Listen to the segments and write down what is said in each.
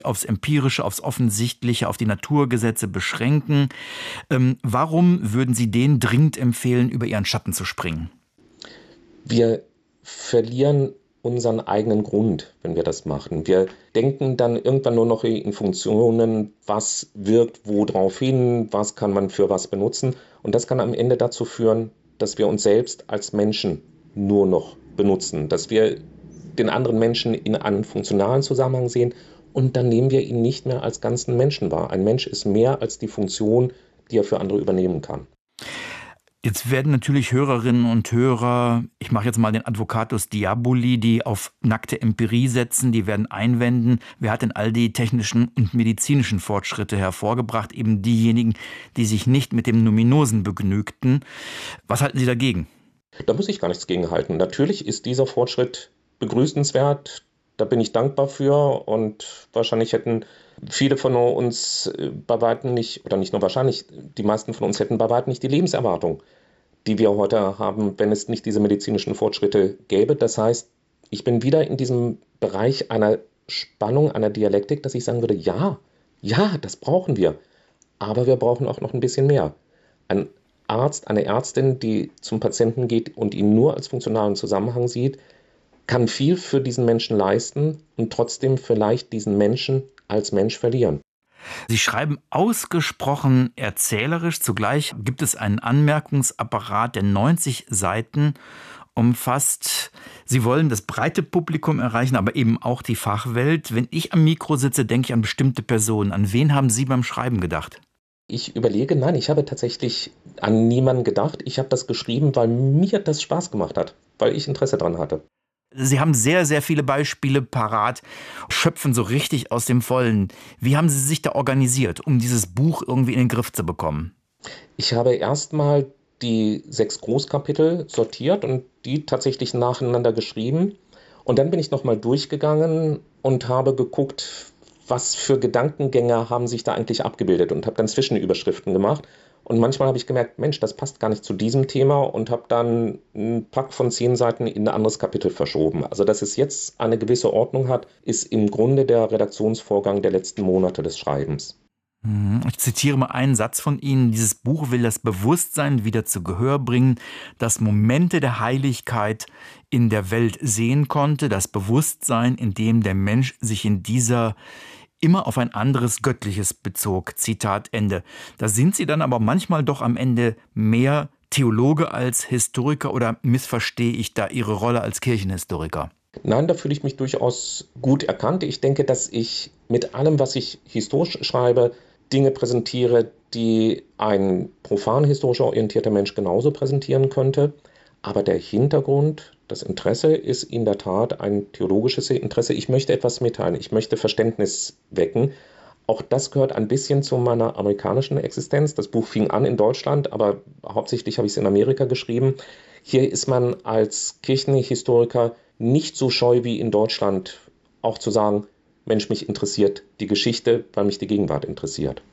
aufs Empirische, aufs Offensichtliche, auf die Naturgesetze beschränken. Warum würden Sie denen dringend empfehlen, über ihren Schatten zu springen? Wir verlieren unseren eigenen Grund, wenn wir das machen. Wir denken dann irgendwann nur noch in Funktionen, was wirkt wo drauf hin, was kann man für was benutzen. Und das kann am Ende dazu führen, dass wir uns selbst als Menschen nur noch benutzen, dass wir den anderen Menschen in einem funktionalen Zusammenhang sehen und dann nehmen wir ihn nicht mehr als ganzen Menschen wahr. Ein Mensch ist mehr als die Funktion, die er für andere übernehmen kann. Jetzt werden natürlich Hörerinnen und Hörer, ich mache jetzt mal den Advocatus Diaboli, die auf nackte Empirie setzen, die werden einwenden, wer hat denn all die technischen und medizinischen Fortschritte hervorgebracht? Eben diejenigen, die sich nicht mit dem Numinosen begnügten. Was halten Sie dagegen? Da muss ich gar nichts gegen halten. Natürlich ist dieser Fortschritt begrüßenswert, da bin ich dankbar für und wahrscheinlich hätten viele von uns bei weitem nicht, oder nicht nur wahrscheinlich, die meisten von uns hätten bei weitem nicht die Lebenserwartung, die wir heute haben, wenn es nicht diese medizinischen Fortschritte gäbe. Das heißt, ich bin wieder in diesem Bereich einer Spannung, einer Dialektik, dass ich sagen würde, ja, das brauchen wir, aber wir brauchen auch noch ein bisschen mehr. Ein Arzt, eine Ärztin, die zum Patienten geht und ihn nur als funktionalen Zusammenhang sieht, kann viel für diesen Menschen leisten und trotzdem vielleicht diesen Menschen als Mensch verlieren. Sie schreiben ausgesprochen erzählerisch. Zugleich gibt es einen Anmerkungsapparat, der 90 Seiten umfasst. Sie wollen das breite Publikum erreichen, aber eben auch die Fachwelt. Wenn ich am Mikro sitze, denke ich an bestimmte Personen. An wen haben Sie beim Schreiben gedacht? Ich überlege, nein, ich habe tatsächlich an niemanden gedacht. Ich habe das geschrieben, weil mir das Spaß gemacht hat, weil ich Interesse daran hatte. Sie haben sehr, sehr viele Beispiele parat, schöpfen so richtig aus dem Vollen. Wie haben Sie sich da organisiert, um dieses Buch irgendwie in den Griff zu bekommen? Ich habe erstmal die 6 Großkapitel sortiert und die tatsächlich nacheinander geschrieben. Und dann bin ich nochmal durchgegangen und habe geguckt, was für Gedankengänge haben sich da eigentlich abgebildet und habe dann Zwischenüberschriften gemacht. Und manchmal habe ich gemerkt, Mensch, das passt gar nicht zu diesem Thema und habe dann einen Pack von 10 Seiten in ein anderes Kapitel verschoben. Also, dass es jetzt eine gewisse Ordnung hat, ist im Grunde der Redaktionsvorgang der letzten Monate des Schreibens. Ich zitiere mal einen Satz von Ihnen. Dieses Buch will das Bewusstsein wieder zu Gehör bringen, das Momente der Heiligkeit in der Welt sehen konnte, das Bewusstsein, in dem der Mensch sich in dieser immer auf ein anderes Göttliches bezog. Zitat Ende. Da sind Sie dann aber manchmal doch am Ende mehr Theologe als Historiker oder missverstehe ich da Ihre Rolle als Kirchenhistoriker? Nein, da fühle ich mich durchaus gut erkannt. Ich denke, dass ich mit allem, was ich historisch schreibe, Dinge präsentiere, die ein profan historisch orientierter Mensch genauso präsentieren könnte. Aber der Hintergrund, das Interesse ist in der Tat ein theologisches Interesse. Ich möchte etwas mitteilen, ich möchte Verständnis wecken. Auch das gehört ein bisschen zu meiner amerikanischen Existenz. Das Buch fing an in Deutschland, aber hauptsächlich habe ich es in Amerika geschrieben. Hier ist man als Kirchenhistoriker nicht so scheu wie in Deutschland, auch zu sagen, Mensch, mich interessiert die Geschichte, weil mich die Gegenwart interessiert.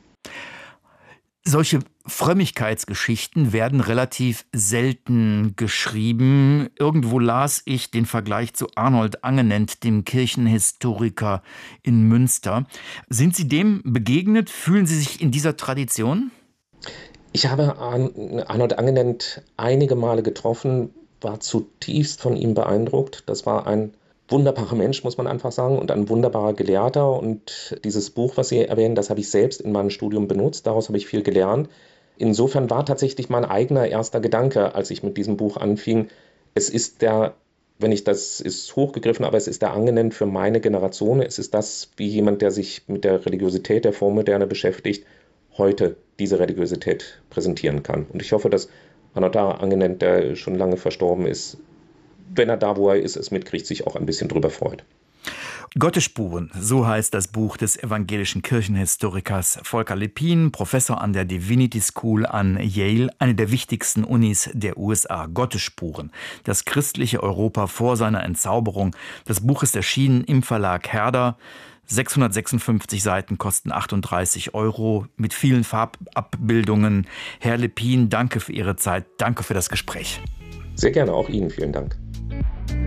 Solche Frömmigkeitsgeschichten werden relativ selten geschrieben. Irgendwo las ich den Vergleich zu Arnold Angenent, dem Kirchenhistoriker in Münster. Sind Sie dem begegnet? Fühlen Sie sich in dieser Tradition? Ich habe Arnold Angenent einige Male getroffen, war zutiefst von ihm beeindruckt. Das war ein wunderbarer Mensch, muss man einfach sagen, und ein wunderbarer Gelehrter. Und dieses Buch, was Sie erwähnen, das habe ich selbst in meinem Studium benutzt. Daraus habe ich viel gelernt. Insofern war tatsächlich mein eigener erster Gedanke, als ich mit diesem Buch anfing, es ist das ist hochgegriffen, aber es ist der Angenent für meine Generation. Es ist das, wie jemand, der sich mit der Religiosität der Vormoderne beschäftigt, heute diese Religiosität präsentieren kann. Und ich hoffe, dass Arnold Angenent, der schon lange verstorben ist, wenn er da, wo er ist, es mitkriegt, sich auch ein bisschen drüber freut. Gottesspuren, so heißt das Buch des evangelischen Kirchenhistorikers Volker Lepin, Professor an der Divinity School an Yale, eine der wichtigsten Unis der USA. Gottesspuren, das christliche Europa vor seiner Entzauberung. Das Buch ist erschienen im Verlag Herder. 656 Seiten kosten 38 € mit vielen Farbabbildungen. Herr Lepin, danke für Ihre Zeit, danke für das Gespräch. Sehr gerne, auch Ihnen vielen Dank.